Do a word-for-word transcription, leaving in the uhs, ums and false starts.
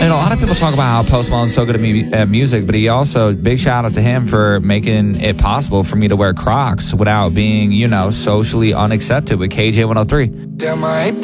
And a lot of people talk about how Post Malone's so good at, mu- at music, but he also, big shout out to him for making it possible for me to wear Crocs without being, you know, socially unaccepted with K J one oh three. Damn, I ain't